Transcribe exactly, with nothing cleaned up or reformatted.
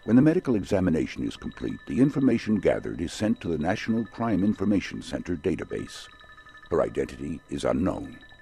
When the medical examination is complete, the information gathered is sent to the National Crime Information Center database. Her identity is unknown.